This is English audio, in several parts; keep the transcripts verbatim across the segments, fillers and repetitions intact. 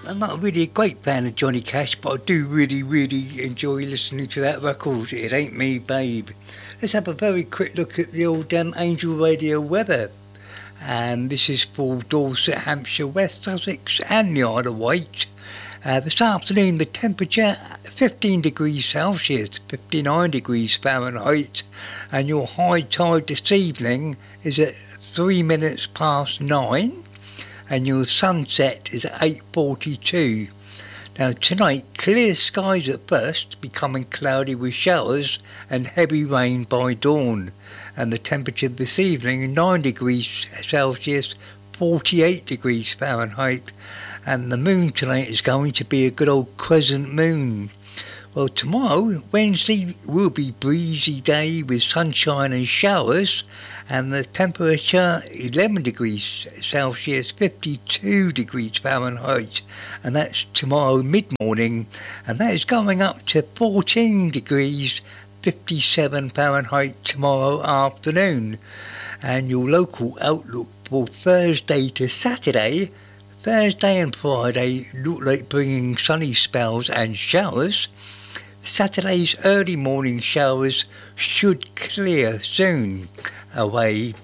I'm not really a great fan of Johnny Cash, but I do really, really enjoy listening to that record. It Ain't Me, Babe. Let's have a very quick look at the old um, Angel Radio weather. And this is for Dorset, Hampshire, West Sussex and the Isle of Wight. Uh, this afternoon the temperature fifteen degrees Celsius, fifty-nine degrees Fahrenheit, and your high tide this evening is at three minutes past nine, and your sunset is at eight forty-two. Now tonight, clear skies at first, becoming cloudy with showers and heavy rain by dawn, and the temperature this evening nine degrees Celsius, forty-eight degrees Fahrenheit, and the moon tonight is going to be a good old crescent moon. Well, tomorrow, Wednesday, will be breezy day with sunshine and showers, and the temperature eleven degrees Celsius, fifty-two degrees Fahrenheit, and that's tomorrow mid-morning, and that is going up to fourteen degrees, fifty-seven Fahrenheit tomorrow afternoon. And your local outlook for Thursday to Saturday, Thursday and Friday look like bringing sunny spells and showers. Saturday's early morning showers should clear soon away.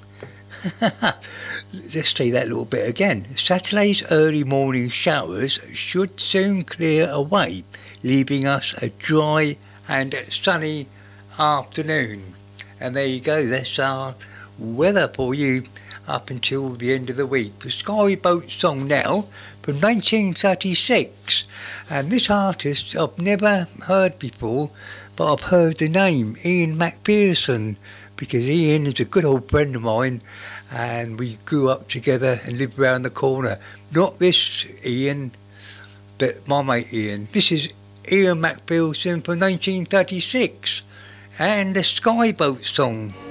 Let's say that a little bit again. Saturday's early morning showers should soon clear away, leaving us a dry and sunny afternoon. And there you go, that's our weather for you up until the end of the week. The Skyboat song now from nineteen thirty-six, and this artist I've never heard before, but I've heard the name Ian McPherson, because Ian is a good old friend of mine and we grew up together and lived around the corner. Not this Ian, but my mate Ian. This is Ian McPherson from nineteen thirty-six and the Skyboat song.